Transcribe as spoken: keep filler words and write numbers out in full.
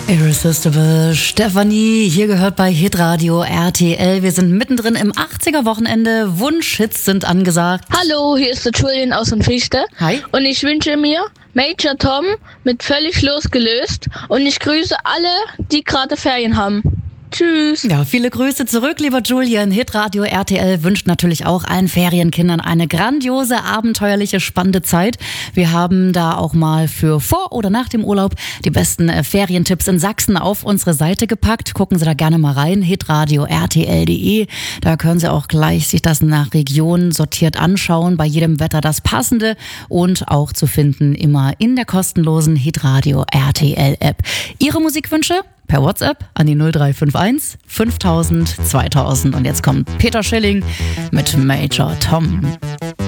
Irresistible, Stefanie, hier gehört bei Hitradio R T L. Wir sind mittendrin im achtziger-Wochenende. Wunschhits sind angesagt. Hallo, hier ist der Julian aus dem Fichte. Hi. Und ich wünsche mir Major Tom mit Völlig losgelöst. Und ich grüße alle, die gerade Ferien haben. Tschüss. Ja, viele Grüße zurück, lieber Julian. Hitradio R T L wünscht natürlich auch allen Ferienkindern eine grandiose, abenteuerliche, spannende Zeit. Wir haben da auch mal für vor oder nach dem Urlaub die besten äh, Ferientipps in Sachsen auf unsere Seite gepackt. Gucken Sie da gerne mal rein, hitradio r t l punkt d e. Da können Sie auch gleich sich das nach Region sortiert anschauen, bei jedem Wetter das Passende und auch zu finden immer in der kostenlosen Hitradio R T L App. Ihre Musikwünsche? Per WhatsApp an die null drei fünf eins fünftausend zweitausend. Und jetzt kommt Peter Schilling mit Major Tom.